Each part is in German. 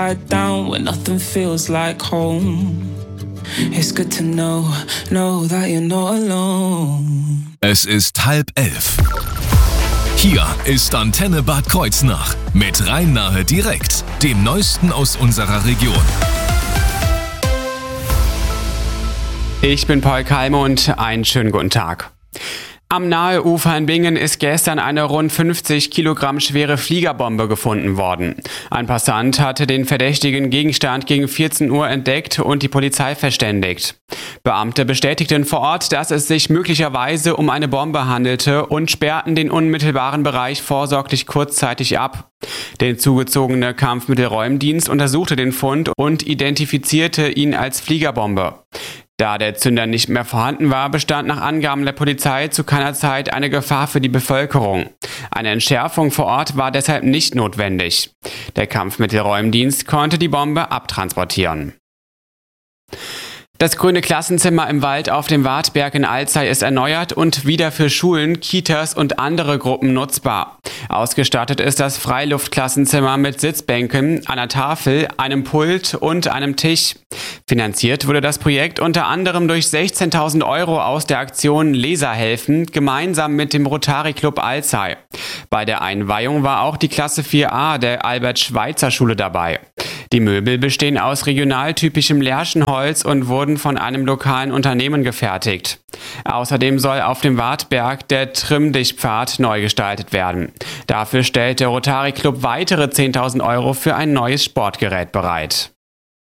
down when nothing feels like home. It's good to know that you're not alone. Es ist 10:30. Hier ist Antenne Bad Kreuznach mit Rhein-Nahe direkt, dem Neuesten aus unserer Region. Ich bin Paul Kalme und einen schönen guten Tag. Am Naheufer in Bingen ist gestern eine rund 50 Kilogramm schwere Fliegerbombe gefunden worden. Ein Passant hatte den verdächtigen Gegenstand gegen 14 Uhr entdeckt und die Polizei verständigt. Beamte bestätigten vor Ort, dass es sich möglicherweise um eine Bombe handelte und sperrten den unmittelbaren Bereich vorsorglich kurzzeitig ab. Der zugezogene Kampfmittelräumdienst untersuchte den Fund und identifizierte ihn als Fliegerbombe. Da der Zünder nicht mehr vorhanden war, bestand nach Angaben der Polizei zu keiner Zeit eine Gefahr für die Bevölkerung. Eine Entschärfung vor Ort war deshalb nicht notwendig. Der Kampfmittelräumdienst konnte die Bombe abtransportieren. Das grüne Klassenzimmer im Wald auf dem Wartberg in Alzey ist erneuert und wieder für Schulen, Kitas und andere Gruppen nutzbar. Ausgestattet ist das Freiluftklassenzimmer mit Sitzbänken, einer Tafel, einem Pult und einem Tisch. Finanziert wurde das Projekt unter anderem durch 16.000 Euro aus der Aktion Leserhelfen, gemeinsam mit dem Rotary Club Alzey. Bei der Einweihung war auch die Klasse 4a der Albert-Schweitzer-Schule dabei. Die Möbel bestehen aus regionaltypischem Lärchenholz und wurden von einem lokalen Unternehmen gefertigt. Außerdem soll auf dem Wartberg der Trimm-Dich-Pfad neu gestaltet werden. Dafür stellt der Rotary Club weitere 10.000 Euro für ein neues Sportgerät bereit.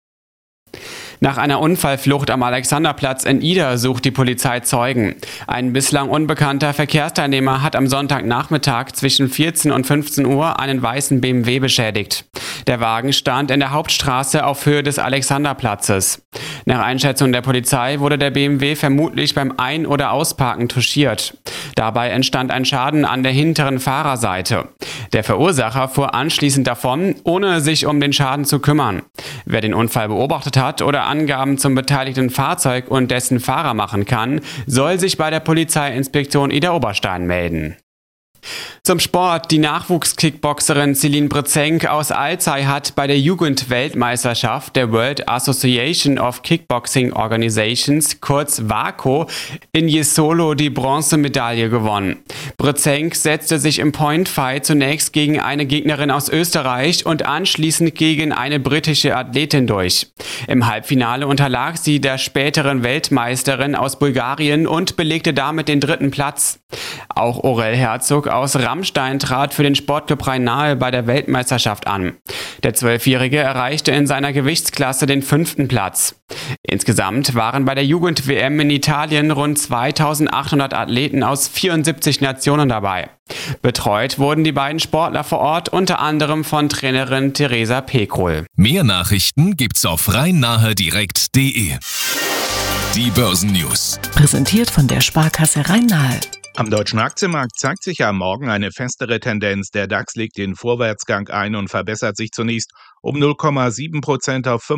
Nach einer Unfallflucht am Alexanderplatz in Ida sucht die Polizei Zeugen. Ein bislang unbekannter Verkehrsteilnehmer hat am Sonntagnachmittag zwischen 14 und 15 Uhr einen weißen BMW beschädigt. Der Wagen stand in der Hauptstraße auf Höhe des Alexanderplatzes. Nach Einschätzung der Polizei wurde der BMW vermutlich beim Ein- oder Ausparken touchiert. Dabei entstand ein Schaden an der hinteren Fahrerseite. Der Verursacher fuhr anschließend davon, ohne sich um den Schaden zu kümmern. Wer den Unfall beobachtet hat oder Angaben zum beteiligten Fahrzeug und dessen Fahrer machen kann, soll sich bei der Polizeiinspektion Idar-Oberstein melden. Zum Sport. Die Nachwuchskickboxerin Celine Brezenk aus Alzey hat bei der Jugendweltmeisterschaft der World Association of Kickboxing Organizations, kurz WAKO, in Jesolo die Bronzemedaille gewonnen. Brezenk setzte sich im Point-Fight zunächst gegen eine Gegnerin aus Österreich und anschließend gegen eine britische Athletin durch. Im Halbfinale unterlag sie der späteren Weltmeisterin aus Bulgarien und belegte damit den 3. Platz. Auch Aurel Herzog aus Rammstein trat für den Sportclub Rhein-Nahe bei der Weltmeisterschaft an. Der 12-Jährige erreichte in seiner Gewichtsklasse den 5. Platz. Insgesamt waren bei der Jugend-WM in Italien rund 2.800 Athleten aus 74 Nationen dabei. Betreut wurden die beiden Sportler vor Ort unter anderem von Trainerin Theresa Pekrol. Mehr Nachrichten gibt's auf rhein-nahe-direkt.de. Die Börsennews. Präsentiert von der Sparkasse Rhein-Nahe. Am deutschen Aktienmarkt zeigt sich am Morgen eine festere Tendenz. Der DAX legt den Vorwärtsgang ein und verbessert sich zunächst um 0,7% auf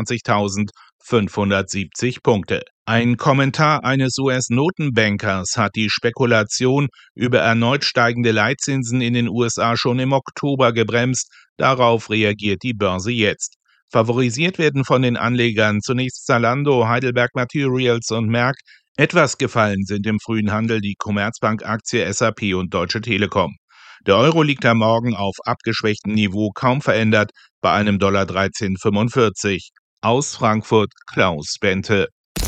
25.570 Punkte. Ein Kommentar eines US-Notenbankers hat die Spekulation über erneut steigende Leitzinsen in den USA schon im Oktober gebremst. Darauf reagiert die Börse jetzt. Favorisiert werden von den Anlegern zunächst Zalando, Heidelberg Materials und Merck. Etwas gefallen sind im frühen Handel die Commerzbank-Aktie, SAP und Deutsche Telekom. Der Euro liegt am Morgen auf abgeschwächtem Niveau kaum verändert bei einem Dollar 13,45. Aus Frankfurt Klaus Bente.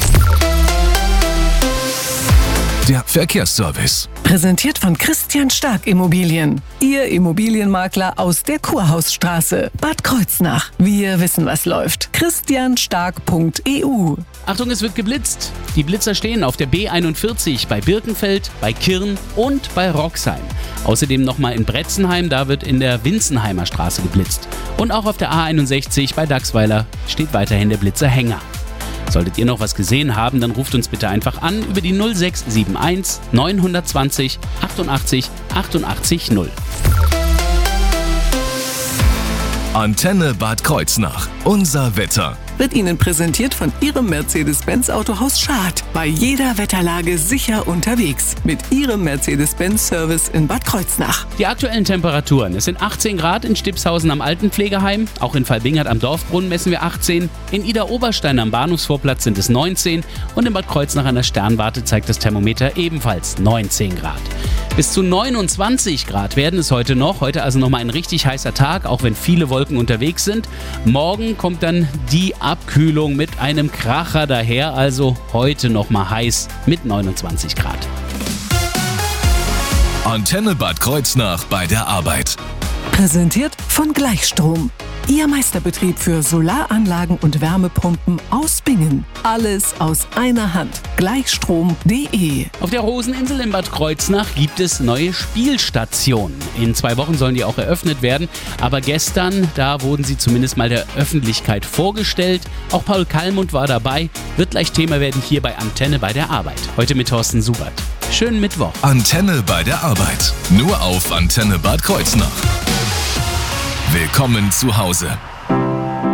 Der Verkehrsservice. Präsentiert von Christian Stark Immobilien. Ihr Immobilienmakler aus der Kurhausstraße. Bad Kreuznach. Wir wissen, was läuft. christianstark.eu. Achtung, es wird geblitzt. Die Blitzer stehen auf der B41 bei Birkenfeld, bei Kirn und bei Roxheim. Außerdem nochmal in Bretzenheim, da wird in der Winzenheimer Straße geblitzt. Und auch auf der A61 bei Dachsweiler steht weiterhin der Blitzerhänger. Solltet ihr noch was gesehen haben, dann ruft uns bitte einfach an über die 0671 920 88 88 0. Antenne Bad Kreuznach. Unser Wetter. wird Ihnen präsentiert von Ihrem Mercedes-Benz Autohaus Schad. Bei jeder Wetterlage sicher unterwegs mit Ihrem Mercedes-Benz-Service in Bad Kreuznach. Die aktuellen Temperaturen. Es sind 18 Grad in Stipshausen am Altenpflegeheim. Auch in Valbingert am Dorfbrunnen messen wir 18. In Ida-Oberstein am Bahnhofsvorplatz sind es 19. Und in Bad Kreuznach an der Sternwarte zeigt das Thermometer ebenfalls 19 Grad. Bis zu 29 Grad werden es heute noch. Heute also nochmal ein richtig heißer Tag, auch wenn viele Wolken unterwegs sind. Morgen kommt dann die Abkühlung mit einem Kracher daher. Also heute nochmal heiß mit 29 Grad. Antenne Bad Kreuznach bei der Arbeit. Präsentiert von Gleichstrom. Ihr Meisterbetrieb für Solaranlagen und Wärmepumpen aus Bingen. Alles aus einer Hand. Gleichstrom.de. Auf der Roseninsel in Bad Kreuznach gibt es neue Spielstationen. In 2 Wochen sollen die auch eröffnet werden. Aber gestern, da wurden sie zumindest mal der Öffentlichkeit vorgestellt. Auch Paul Kallmund war dabei. Wird gleich Thema werden hier bei Antenne bei der Arbeit. Heute mit Thorsten Subert. Schönen Mittwoch. Antenne bei der Arbeit. Nur auf Antenne Bad Kreuznach. Willkommen zu Hause.